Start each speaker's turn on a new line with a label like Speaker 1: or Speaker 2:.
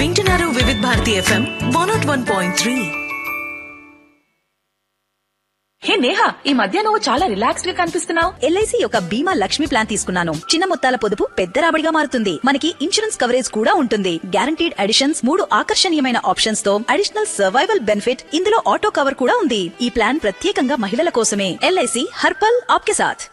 Speaker 1: వింటున్నారు వివిధ భారతి FM 101.3.
Speaker 2: హే నేహా, ఈ మధ్య నువ్వు చాలా రిలాక్స్డ్ గా కనిపిస్తున్నావు.
Speaker 3: ఎల్ఐసి యొక్క బీమా లక్ష్మి ప్లాన్ తీసుకున్నాను. చిన్న మొత్తాల పొదుపు పెద్ద రాబడిగా మారుతుంది. మనకి ఇన్సూరెన్స్ కవరేజ్ కూడా ఉంటుంది. గ్యారంటీడ్ అడిషన్స్, 3 ఆకర్షణీయమైన ఆప్షన్స్ తో అడిషనల్ సర్వైవల్ బెనిఫిట్, ఇందులో ఆటో కవర్ కూడా ఉంది. ఈ ప్లాన్ ప్రత్యేకంగా మహిళల కోసమే. ఎల్ఐసి హర్పల్ ఆప్కే సాథ్.